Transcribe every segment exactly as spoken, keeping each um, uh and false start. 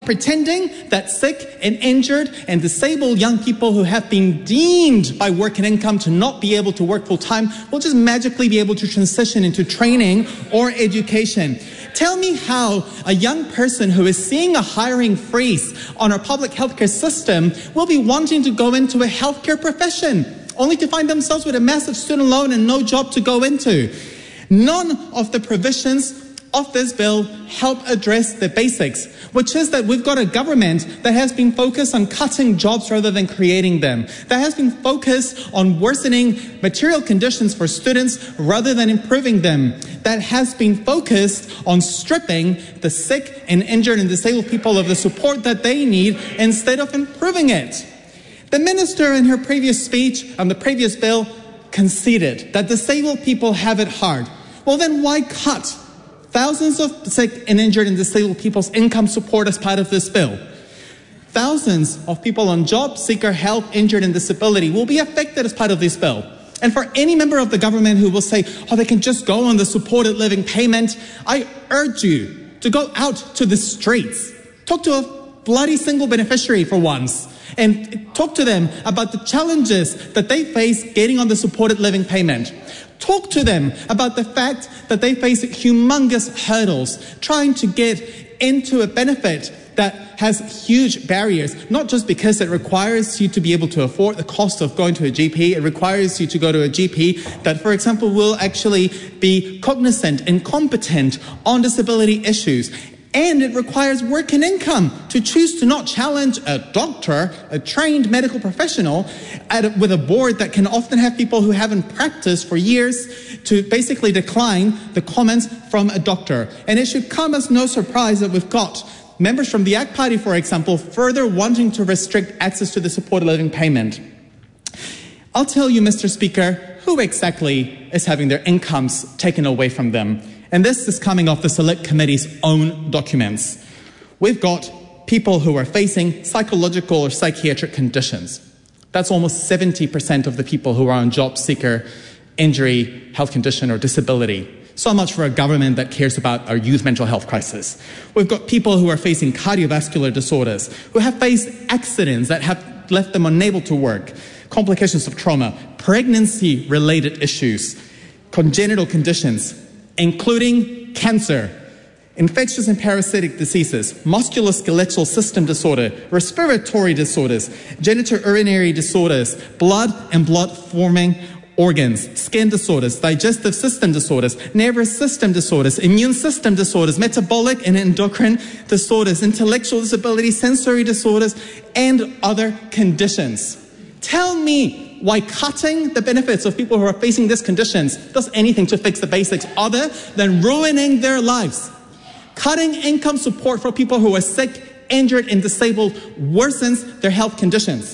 pretending that sick and injured and disabled young people who have been deemed by work and income to not be able to work full-time will just magically be able to transition into training or education. Tell me how a young person who is seeing a hiring freeze on our public healthcare system will be wanting to go into a healthcare profession, only to find themselves with a massive student loan and no job to go into. None of the provisions of this bill help address the basics, which is that we've got a government that has been focused on cutting jobs rather than creating them, that has been focused on worsening material conditions for students rather than improving them, that has been focused on stripping the sick and injured and disabled people of the support that they need instead of improving it. The minister in her previous speech on the previous bill conceded that disabled people have it hard. Well, then why cut thousands of sick and injured and disabled people's income support as part of this bill? Thousands of people on job seeker, health, injured and disability will be affected as part of this bill. And for any member of the government who will say, oh, they can just go on the supported living payment, I urge you to go out to the streets. Talk to a bloody single beneficiary for once and talk to them about the challenges that they face getting on the supported living payment. Talk to them about the fact that they face humongous hurdles trying to get into a benefit that has huge barriers, not just because it requires you to be able to afford the cost of going to a G P, it requires you to go to a G P that, for example, will actually be cognizant and competent on disability issues. And it requires work and income to choose to not challenge a doctor, a trained medical professional, at a, with a board that can often have people who haven't practiced for years to basically decline the comments from a doctor. And it should come as no surprise that we've got members from the A C T Party, for example, further wanting to restrict access to the supported living payment. I'll tell you, Mister Speaker, who exactly is having their incomes taken away from them. And this is coming off the Select Committee's own documents. We've got people who are facing psychological or psychiatric conditions. That's almost seventy percent of the people who are on job seeker, injury, health condition, or disability. So much for a government that cares about our youth mental health crisis. We've got people who are facing cardiovascular disorders, who have faced accidents that have left them unable to work, complications of trauma, pregnancy-related issues, congenital conditions, including cancer, infectious and parasitic diseases, musculoskeletal system disorder, respiratory disorders, genitourinary disorders, blood and blood-forming organs, skin disorders, digestive system disorders, nervous system disorders, immune system disorders, metabolic and endocrine disorders, intellectual disabilities, sensory disorders, and other conditions. Tell me why cutting the benefits of people who are facing these conditions does anything to fix the basics other than ruining their lives. Cutting income support for people who are sick, injured, and disabled worsens their health conditions.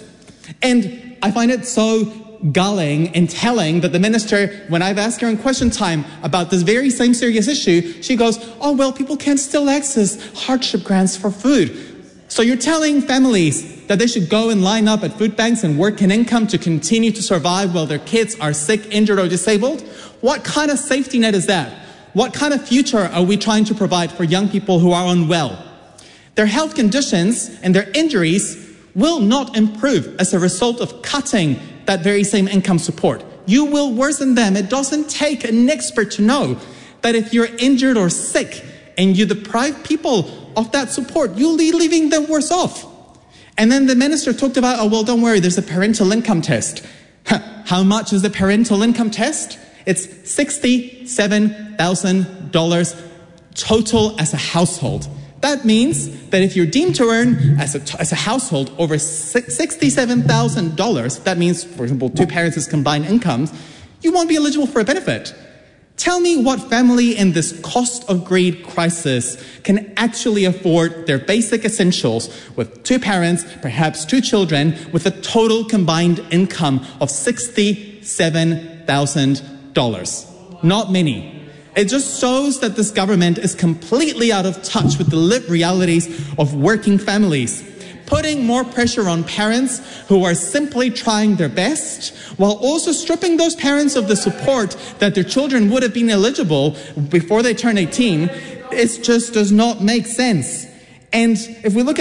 And I find it so galling and telling that the minister, when I've asked her in question time about this very same serious issue, she goes, oh, well, people can still access hardship grants for food. So you're telling families that they should go and line up at food banks and work an income to continue to survive while their kids are sick, injured, or disabled? What kind of safety net is that? What kind of future are we trying to provide for young people who are unwell? Their health conditions and their injuries will not improve as a result of cutting that very same income support. You will worsen them. It doesn't take an expert to know that if you're injured or sick and you deprive people of that support, you'll be leaving them worse off. And then the minister talked about, oh, well, don't worry, there's a parental income test. How much is the parental income test? It's sixty-seven thousand dollars total as a household. That means that if you're deemed to earn as a, as a household over sixty-seven thousand dollars, that means, for example, two parents' combined incomes, you won't be eligible for a benefit. Tell me what family in this cost of greed crisis can actually afford their basic essentials with two parents, perhaps two children, with a total combined income of sixty-seven thousand dollars. Not many. It just shows that this government is completely out of touch with the lived realities of working families, putting more pressure on parents who are simply trying their best, while also stripping those parents of the support that their children would have been eligible before they turn eighteen. It just does not make sense. And if we look at